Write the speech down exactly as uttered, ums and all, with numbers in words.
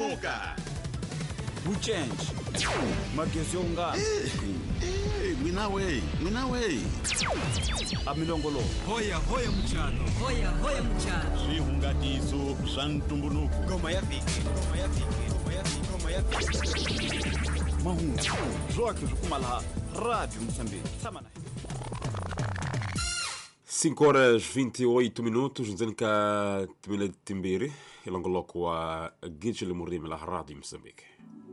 tumbuluka. Uchenji magezi unga Eh, mwinawe, mwinawe. amilongolo Hoya hoya mchano. Hoya hoya mchano. Swihungatiso swa ntumbuluko. Goma ya viki, goma ya viki, goma ya viki, goma ya viki. mahungu zoke zikumala rádio Moçambique samana cinco horas vinte e oito minutos ndzeni ka timile timbirhi hi longoloko wa Gitchele Murimi la Rádio Moçambique.